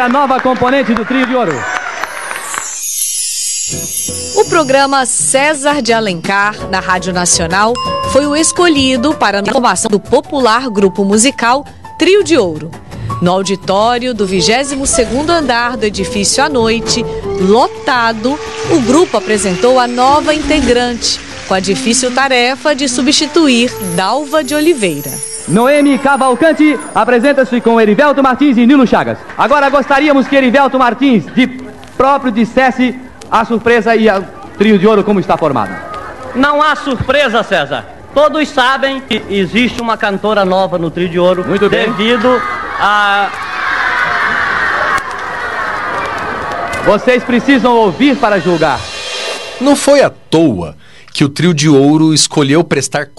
a nova componente do Trio de Ouro. O programa César de Alencar, na Rádio Nacional, foi o escolhido para a formação do popular grupo musical Trio de Ouro. No auditório do 22º andar do edifício à noite, lotado, o grupo apresentou a nova integrante, com a difícil tarefa de substituir Dalva de Oliveira. Noemi Cavalcante apresenta-se com Erivelto Martins e Nilo Chagas. Agora gostaríamos que Erivelto Martins, de próprio, dissesse a surpresa e o Trio de Ouro como está formado. Não há surpresa, César. Todos sabem que existe uma cantora nova no Trio de Ouro. Muito bem. Devido a... Vocês precisam ouvir para julgar. Não foi à toa que o Trio de Ouro escolheu prestar